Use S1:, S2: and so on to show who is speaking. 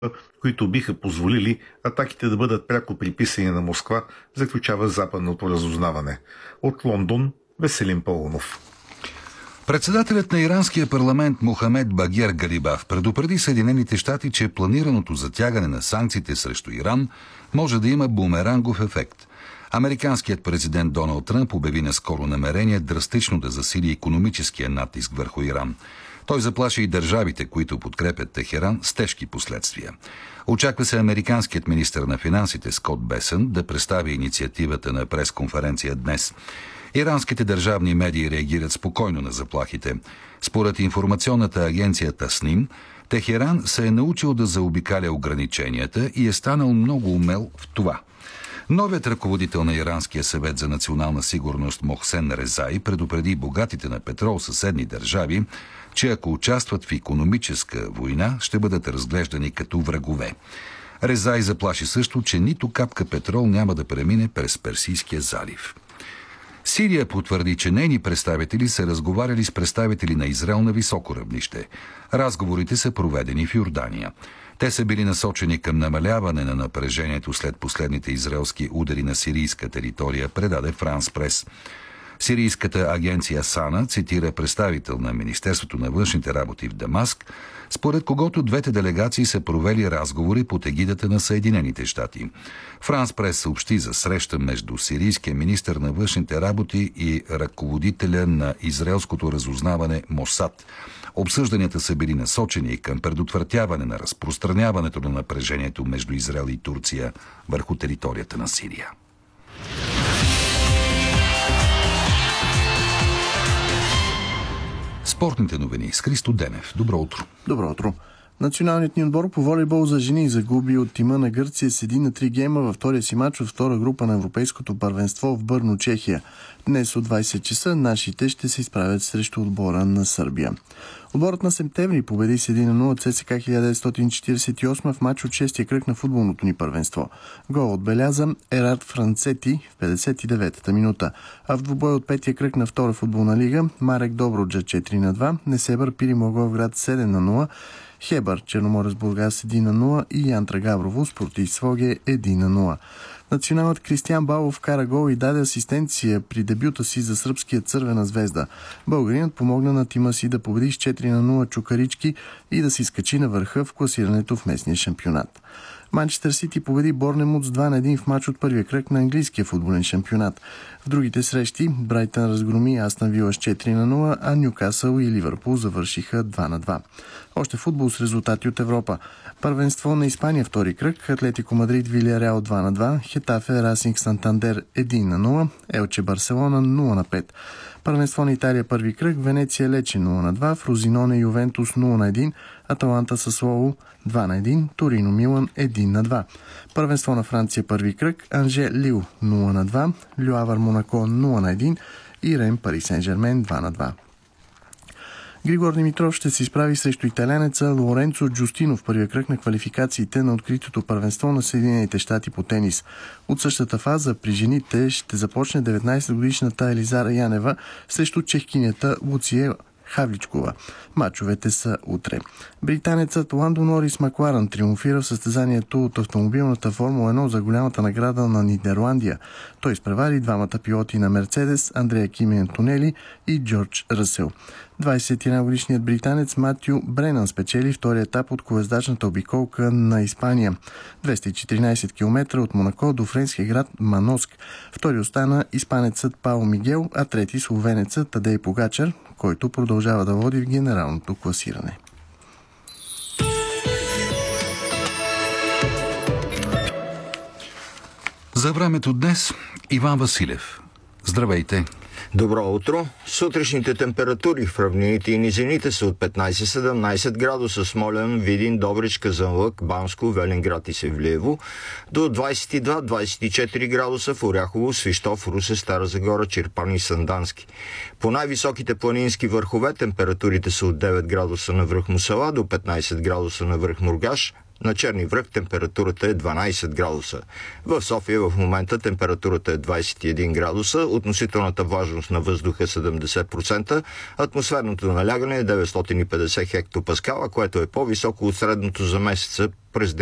S1: които биха позволили атаките да бъдат пряко приписани на Москва, заключава западното разузнаване. От Лондон Веселин Паунов.
S2: Председателят на иранския парламент Мохамед Багер Галибаф предупреди Съединените щати, че планираното затягане на санкциите срещу Иран може да има бумерангов ефект. Американският президент Доналд Тръмп обяви наскоро намерение драстично да засили икономическия натиск върху Иран. Той заплаши и държавите, които подкрепят Техеран, с тежки последствия. Очаква се американският министър на финансите Скот Бесън да представи инициативата на пресконференция днес. Иранските държавни медии реагират спокойно на заплахите. Според информационната агенция Тасним, Техеран се е научил да заобикаля ограниченията и е станал много умел в това. Новият ръководител на Иранския съвет за национална сигурност Мохсен Резай предупреди богатите на петрол съседни държави, че ако участват в икономическа война, ще бъдат разглеждани като врагове. Резай заплаши също, че нито капка петрол няма да премине през Персийския залив. Сирия потвърди, че нейни представители са разговаряли с представители на Израел на високо равнище. Разговорите са проведени в Йордания. Те са били насочени към намаляване на напрежението след последните израелски удари на сирийска територия, предаде Франс Прес. Сирийската агенция САНА цитира представител на Министерството на външните работи в Дамаск, според когото двете делегации са провели разговори под егидата на Съединените щати. Франс Прес съобщи за среща между сирийския министър на външните работи и ръководителя на израелското разузнаване Мосад. Обсъжданията са били насочени към предотвратяване на разпространяването на напрежението между Израел и Турция върху територията на Сирия. Спортните новини с Христо Денев. Добро утро.
S3: Добро утро. Националният ни отбор по волейбол за жени загуби от тима на Гърция с 1-3 гейма във втория си мач от втора група на Европейското първенство в Бърно, Чехия. Днес от 20 часа нашите ще се изправят срещу отбора на Сърбия. Отборът на Септември победи с 1-0 ЦСК 1948 в мач от 6-я кръг на футболното ни първенство. Гол отбеляза Ерард Францети в 59-та минута, а в двубой от 5-я кръг на втора футболна лига Марек Добруджа 4-2, Несебър Пири Благоевград 7-0, Хебър Черноморец Бургас 1-0 и Янтра Габрово Спортист Своге 1-0. Националът Кристиян Балов вкара гол и даде асистенция при дебюта си за сръбския Цървена звезда. Българинът помогна на тима си да победи с 4-0 Чукарички и да си скачи на върха в класирането в местния шампионат. Манчестър Сити победи Борнемут с 2-1 в мач от първия кръг на английския футболен шампионат. В другите срещи Брайтън разгроми Астън Вила с 4-0, а Нюкасъл и Ливърпул завършиха 2-2. Още футбол с резултати от Европа. Първенство на Испания втори кръг, Атлетико Мадрид Вилияреал 2-2, Хетафе Расинг Сантандер 1-0, Елче Барселона 0-5. Първенство на Италия първи кръг, Венеция Лече 0-2, Фрозиноне Ювентус 0-1, Аталанта Сасуоло 2-1, Торино Милан 1-2. Първенство на Франция първи кръг, Анже Лил 0-2, Люавър Монако 0-1 и Рен Пари Сен-Жермен 2-2. Григор Димитров ще се изправи срещу италянеца Лоренцо Джустино в първия кръг на квалификациите на откритото първенство на Съединените щати по тенис. От същата фаза при жените ще започне 19-годишната Елизара Янева срещу чехкинята Луция Хавличкова. Мачовете са утре. Британецът Ландо Норис Макларен триумфира в състезанието от автомобилната Формула 1 за голямата награда на Нидерландия. Той изпревари двамата пилоти на Мерцедес, Андрея Кими Антонели и Джордж Ръсел. 21-годишният британец Матю Бренан спечели втория етап от колездачната обиколка на Испания. 214 км от Монако до френския град Маноск. Втори остана испанецът Пао Мигел, а трети словенецът Тадей Погачар, който продължава да води в генералното класиране.
S2: За времето днес Иван Василев. Здравейте!
S4: Добро утро! Сутрешните температури в равнините и низините са от 15-17 градуса Смолян, Видин, Добрич, Казанлък, Банско, Велинград и Севлиево, до 22-24 градуса в Оряхово, Свищов, Русе, Стара Загора, Чирпан и Сандански. По най-високите планински върхове температурите са от 9 градуса на връх Мусала до 15 градуса на връх Мургаш, На Черни връх температурата е 12 градуса. В София в момента температурата е 21 градуса, относителната влажност на въздуха е 70%, атмосферното налягане е 950 хектопаскала, което е по-високо от средното за месеца през